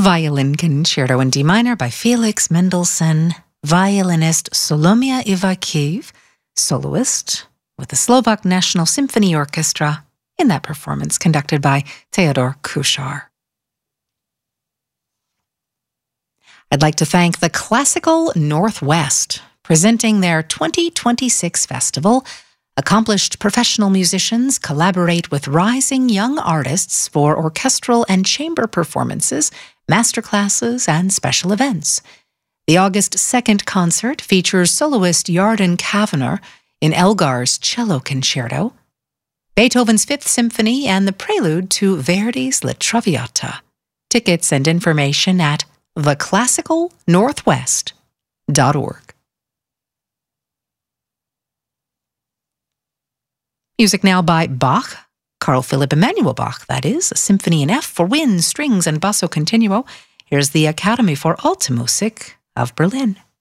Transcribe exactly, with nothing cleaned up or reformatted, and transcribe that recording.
Violin Concerto in D minor by Felix Mendelssohn, violinist Solomia Ivakiv, soloist with the Slovak National Symphony Orchestra, in that performance conducted by Theodor Kuchar. I'd like to thank the Classical Northwest, presenting their twenty twenty-six festival. Accomplished professional musicians collaborate with rising young artists for orchestral and chamber performances, masterclasses, and special events. The August second concert features soloist Yarden Kavanagh in Elgar's Cello Concerto, Beethoven's Fifth Symphony, and the prelude to Verdi's La Traviata. Tickets and information at the classical northwest dot org. Music now by Bach, Carl Philipp Emanuel Bach, that is, a symphony in F for wind, strings, and basso continuo. Here's the Academy for Alte Musik of Berlin.